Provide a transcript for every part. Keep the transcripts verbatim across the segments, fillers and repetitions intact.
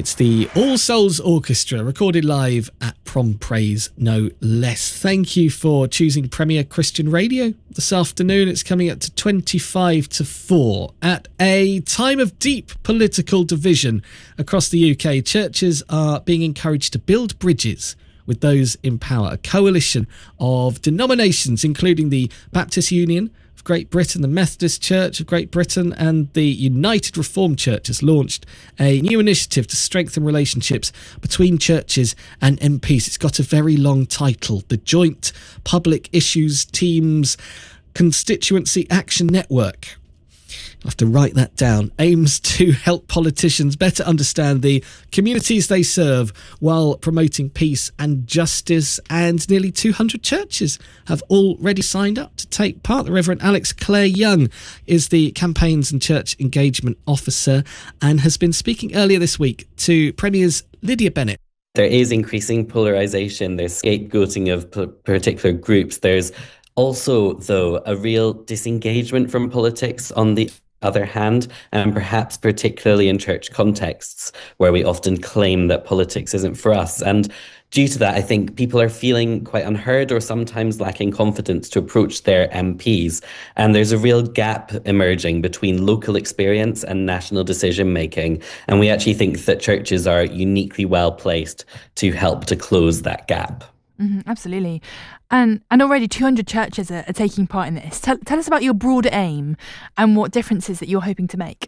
It's the All Souls Orchestra, recorded live at Prom Praise, no less. Thank you for choosing Premier Christian Radio this afternoon. It's coming up to twenty-five to four. At a time of deep political division across the U K, churches are being encouraged to build bridges with those in power. A coalition of denominations, including the Baptist Union of Great Britain, the Methodist Church of Great Britain and the United Reformed Church, has launched a new initiative to strengthen relationships between churches and M Ps. It's got a very long title, the Joint Public Issues Teams Constituency Action Network. I'll have to write that down. Aims to help politicians better understand the communities they serve while promoting peace and justice. And nearly two hundred churches have already signed up to take part. The Reverend Alex Clare Young is the Campaigns and Church Engagement Officer and has been speaking earlier this week to Premier's Lydia Bennett. There is increasing polarisation. There's scapegoating of p- particular groups. There's also, though, a real disengagement from politics on the other hand, and perhaps particularly in church contexts where we often claim that politics isn't for us. And due to that, I think people are feeling quite unheard or sometimes lacking confidence to approach their M Ps. And there's a real gap emerging between local experience and national decision making. And we actually think that churches are uniquely well placed to help to close that gap. Mm-hmm, absolutely. And and already two hundred churches are, are taking part in this. Tell, tell us about your broader aim and what differences that you're hoping to make.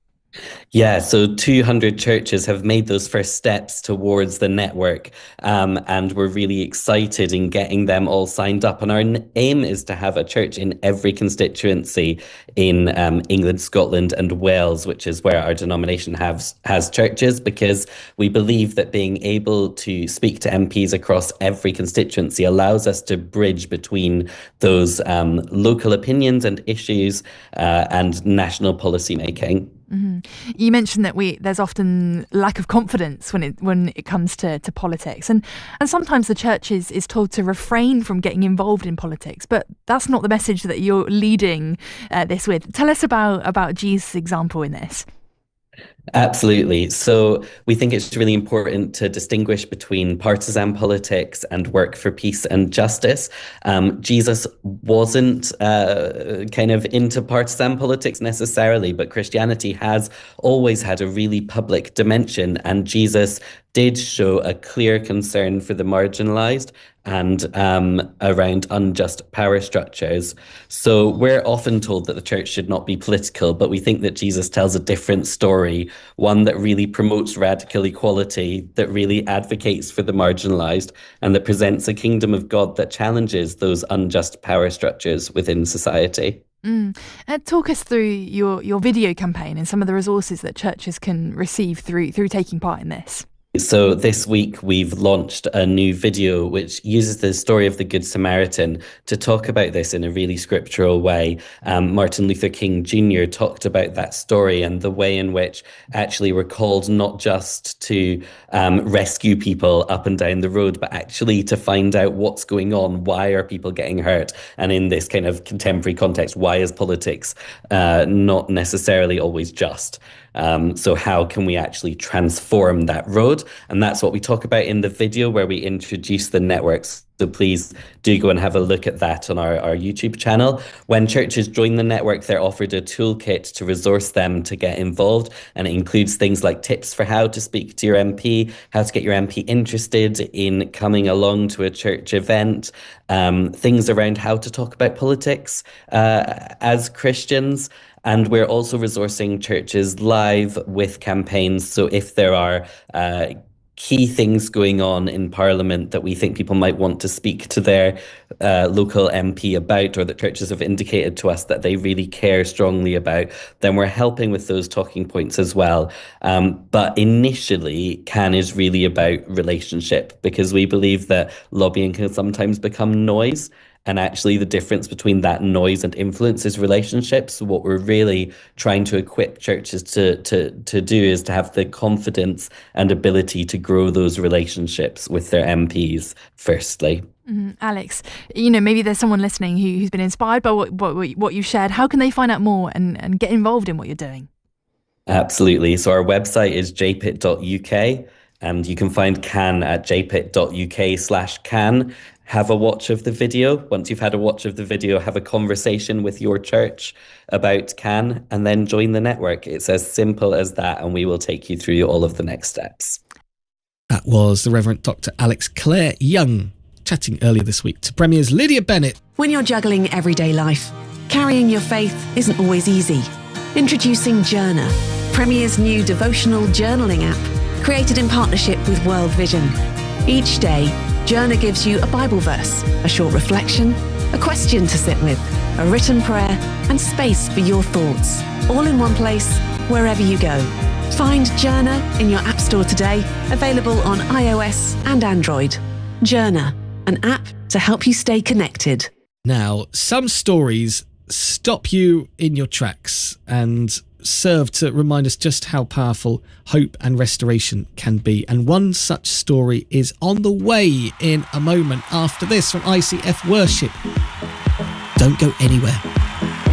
Yeah, so two hundred churches have made those first steps towards the network, um, and we're really excited in getting them all signed up. And our n- aim is to have a church in every constituency in um, England, Scotland and Wales, which is where our denomination has, has churches, because we believe that being able to speak to M Ps across every constituency allows us to bridge between those um, local opinions and issues uh, and national policy making. Mm-hmm. You mentioned that we there's often lack of confidence when it when it comes to, to politics, and and sometimes the church is, is told to refrain from getting involved in politics, but that's not the message that you're leading uh, this with. Tell us about about Jesus' example in this. Absolutely. So we think it's really important to distinguish between partisan politics and work for peace and justice. Um, Jesus wasn't uh, kind of into partisan politics necessarily, but Christianity has always had a really public dimension, and Jesus did show a clear concern for the marginalized and um, around unjust power structures. So we're often told that the church should not be political, but we think that Jesus tells a different story, one that really promotes radical equality, that really advocates for the marginalized, and that presents a kingdom of God that challenges those unjust power structures within society. Mm. Uh, talk us through your, your video campaign and some of the resources that churches can receive through through taking part in this. So this week we've launched a new video which uses the story of the Good Samaritan to talk about this in a really scriptural way. Um, Martin Luther King Junior talked about that story and the way in which actually we're called not just to um, rescue people up and down the road, but actually to find out what's going on. Why are people getting hurt? And in this kind of contemporary context, why is politics uh, not necessarily always just? Um, so how can we actually transform that road? And that's what we talk about in the video where we introduce the networks. So please do go and have a look at that on our, our YouTube channel. When churches join the network, they're offered a toolkit to resource them to get involved. And it includes things like tips for how to speak to your M P, how to get your M P interested in coming along to a church event, um, things around how to talk about politics uh, as Christians. And we're also resourcing churches live with campaigns. So if there are uh, key things going on in Parliament that we think people might want to speak to their uh, local M P about, or that churches have indicated to us that they really care strongly about, then we're helping with those talking points as well. Um, but initially, C A N is really about relationship, because we believe that lobbying can sometimes become noise. And actually the difference between that noise and influence is relationships. So what we're really trying to equip churches to, to, to do is to have the confidence and ability to grow those relationships with their M Ps firstly. Mm-hmm. Alex, you know, maybe there's someone listening who, who's been inspired by what, what, what you shared. How can they find out more and, and get involved in what you're doing? Absolutely. So our website is j p i t dot u k, and you can find Can at j p i t dot u k slash can. Have a watch of the video. Once you've had a watch of the video, have a conversation with your church about Can, and then join the network. It's as simple as that, and we will take you through all of the next steps. That was the Reverend Doctor Alex Clare Young chatting earlier this week to Premier's Lydia Bennett. When you're juggling everyday life, carrying your faith isn't always easy. Introducing Journa, Premier's new devotional journaling app, created in partnership with World Vision. Each day, Journa gives you a Bible verse, a short reflection, a question to sit with, a written prayer, and space for your thoughts, all in one place, wherever you go. Find Journa in your App Store today, available on iOS and Android. Journa, an app to help you stay connected. Now, some stories stop you in your tracks and serve to remind us just how powerful hope and restoration can be. And one such story is on the way in a moment after this from I C F Worship. Don't go anywhere.